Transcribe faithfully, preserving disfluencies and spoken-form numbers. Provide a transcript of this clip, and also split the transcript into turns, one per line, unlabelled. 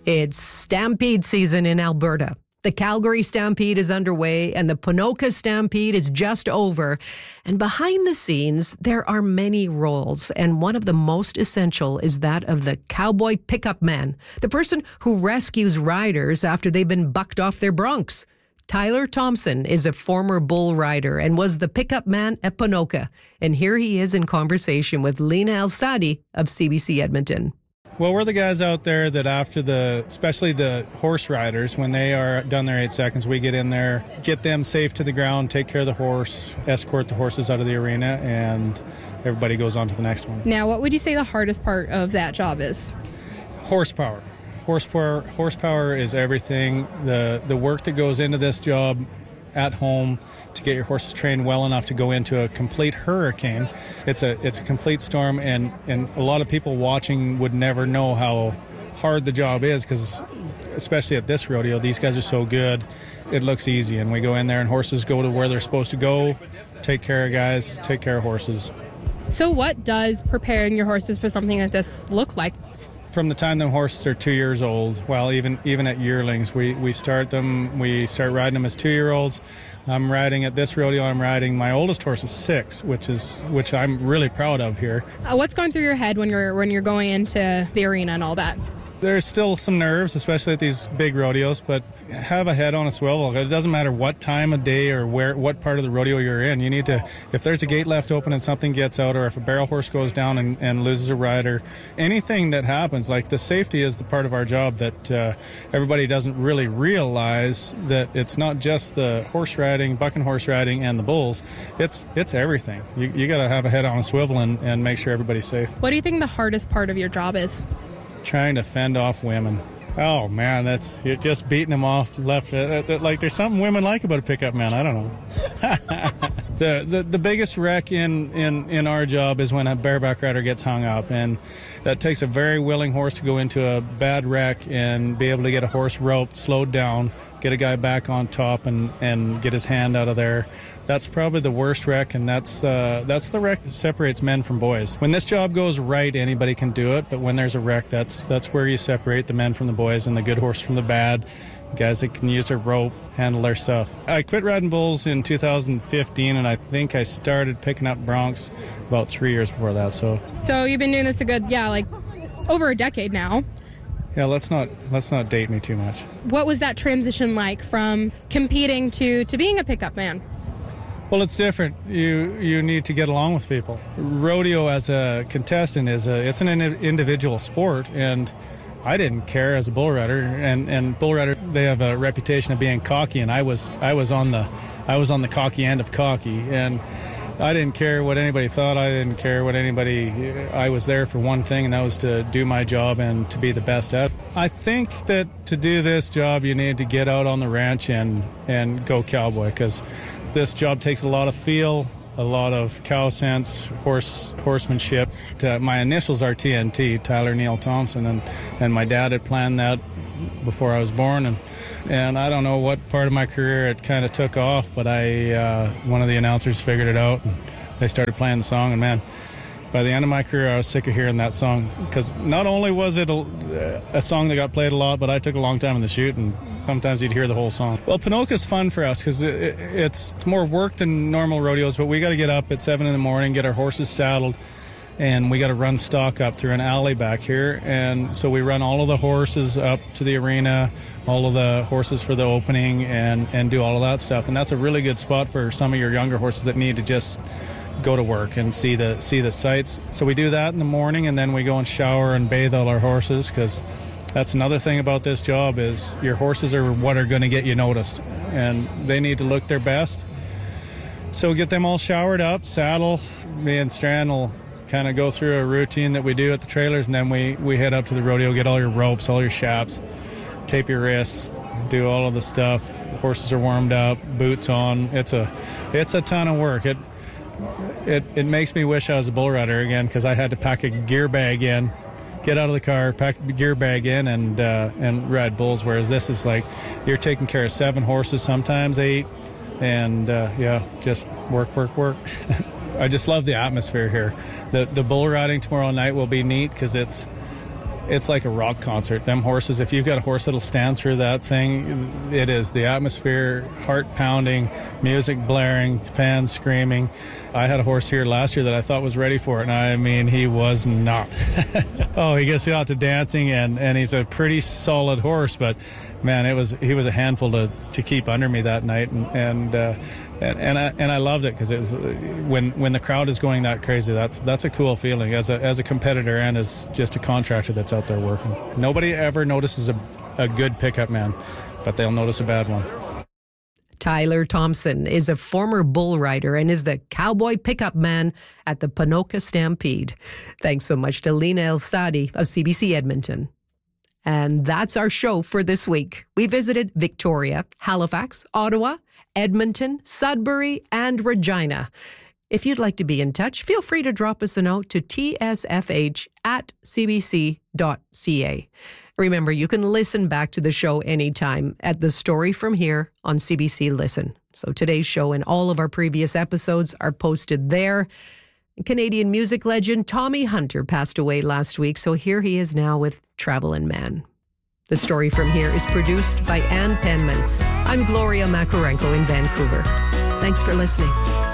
It's Stampede season in Alberta. The Calgary Stampede is underway and the Ponoka Stampede is just over. And behind the scenes, there are many roles. And one of the most essential is that of the cowboy pickup man, the person who rescues riders after they've been bucked off their broncs. Tyler Thompson is a former bull rider and was the pickup man at Ponoka. And here he is in conversation with Lena El-Sadi of C B C Edmonton.
Well, we're the guys out there that after the, especially the horse riders, when they are done their eight seconds, we get in there, get them safe to the ground, take care of the horse, escort the horses out of the arena, and everybody goes on to the next one.
Now, what would you say the hardest part of that job is?
Horsepower. Horsepower, horsepower is everything. The, the work that goes into this job at home to get your horses trained well enough to go into a complete hurricane. It's a it's a complete storm, and, and a lot of people watching would never know how hard the job is because, especially at this rodeo, these guys are so good. It looks easy, and we go in there and horses go to where they're supposed to go, take care of guys, take care of horses.
So what does preparing your horses for something like this look like?
From the time the horses are two years old, well, even even at yearlings, we, we start them, we start riding them as two-year-olds. I'm riding at this rodeo, I'm riding, my oldest horse is six, which is which I'm really proud of here.
Uh, what's going through your head when you're when you're going into the arena and all that?
There's still some nerves, especially at these big rodeos, but have a head on a swivel. It doesn't matter what time of day or where, what part of the rodeo you're in. You need to, if there's a gate left open and something gets out, or if a barrel horse goes down and, and loses a rider, anything that happens, like the safety is the part of our job that uh, everybody doesn't really realize, that it's not just the horse riding, bucking horse riding, and the bulls. It's it's everything. You, you got to have a head on a swivel and, and make sure everybody's safe.
What do you think the hardest part of your job is?
Trying to fend off women. Oh man, that's, you're just beating them off left. Like there's something women like about a pickup man. I don't know. the, the the biggest wreck in, in, in our job is when a bareback rider gets hung up, and that takes a very willing horse to go into a bad wreck and be able to get a horse roped, slowed down, get a guy back on top, and, and get his hand out of there. That's probably the worst wreck, and that's uh, that's the wreck that separates men from boys. When this job goes right, anybody can do it, but when there's a wreck, that's that's where you separate the men from the boys and the good horse from the bad. Guys that can use their rope, handle their stuff. I quit riding bulls in two thousand fifteen, and I think I started picking up broncs about three years before that. So,
so you've been doing this a good, yeah, like over a decade now.
Yeah, let's not let's not date me too much.
What was that transition like from competing to, to being a pickup man?
Well, it's different. You you need to get along with people. Rodeo as a contestant is a it's an individual sport, and I didn't care as a bull rider, and, and bull rider, they have a reputation of being cocky, and I was I was on the I was on the cocky end of cocky, and I didn't care what anybody thought. I didn't care what anybody. I was there for one thing, and that was to do my job and to be the best at it. I think that to do this job, you need to get out on the ranch and and go cowboy, because this job takes a lot of feel, a lot of cow sense, horse horsemanship. Uh, my initials are T N T, Tyler Neil Thompson, and, and my dad had planned that before I was born, and and I don't know what part of my career it kind of took off, but I uh, one of the announcers figured it out, and they started playing the song, and man, by the end of my career, I was sick of hearing that song, because not only was it a, a song that got played a lot, but I took a long time in the shoot, and sometimes you'd hear the whole song. Well, Ponoka's fun for us because it, it, it's it's more work than normal rodeos, but we got to get up at seven in the morning, get our horses saddled, and we got to run stock up through an alley back here. And so we run all of the horses up to the arena, all of the horses for the opening, and, and do all of that stuff. And that's a really good spot for some of your younger horses that need to just go to work and see the see the sights. So we do that in the morning, and then we go and shower and bathe all our horses, because that's another thing about this job is your horses are what are going to get you noticed, and they need to look their best. So get them all showered up, saddle. Me and Strand will kind of go through a routine that we do at the trailers, and then we, we head up to the rodeo, get all your ropes, all your chaps, tape your wrists, do all of the stuff. Horses are warmed up, boots on. It's a it's a ton of work. It it it makes me wish I was a bull rider again, because I had to pack a gear bag in, get out of the car, pack the gear bag in, and uh, and ride bulls. Whereas this is like you're taking care of seven horses, sometimes eight, and uh, yeah, just work, work, work. I just love the atmosphere here. The the bull riding tomorrow night will be neat because it's it's like a rock concert. Them horses, if you've got a horse that'll stand through that thing, it is the atmosphere, heart pounding, music blaring, fans screaming. I had a horse here last year that I thought was ready for it, and I mean, he was not. Oh, he gets out to dancing, and, and he's a pretty solid horse, but man, it was he was a handful to, to keep under me that night, and and uh, and, and I and I loved it because it was when when the crowd is going that crazy. That's that's a cool feeling as a as a competitor and as just a contractor that's out there working. Nobody ever notices a a good pickup man, but they'll notice a bad one.
Tyler Thompson is a former bull rider and is the cowboy pickup man at the Ponoka Stampede. Thanks so much to Lena El-Sadi of C B C Edmonton. And that's our show for this week. We visited Victoria, Halifax, Ottawa, Edmonton, Sudbury, and Regina. If you'd like to be in touch, feel free to drop us a note to t s f h at c b c dot c a. Remember, you can listen back to the show anytime at The Story From Here on C B C Listen. So today's show and all of our previous episodes are posted there. Canadian music legend Tommy Hunter passed away last week, so here he is now with Travelin' Man. The Story From Here is produced by Ann Penman. I'm Gloria Makarenko in Vancouver. Thanks for listening.